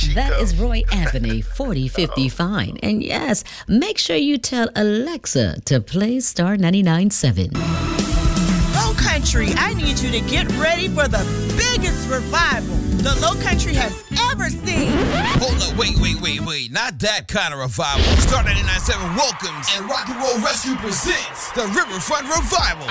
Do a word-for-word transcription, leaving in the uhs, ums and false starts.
she That go. is Roy Anthony, forty fifty Fine. And yes, make sure you tell Alexa to play Star ninety-nine point seven. Low Country, I need you to get ready for the biggest revival the Low Country has ever seen. Hold up, wait, wait, wait, wait. Not that kind of revival. Star ninety-nine point seven welcomes and Rock and Roll Rescue presents the Riverfront Revival.